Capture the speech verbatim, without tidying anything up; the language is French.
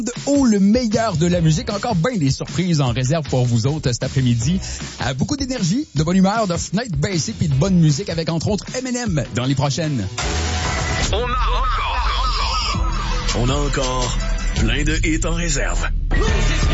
Oh, le meilleur de la musique. Encore bien des surprises en réserve pour vous autres cet après-midi. Euh, beaucoup d'énergie, de bonne humeur, de fenêtres baissées puis de bonne musique avec entre autres Eminem dans les prochaines. On a encore, on a encore plein de hits en réserve.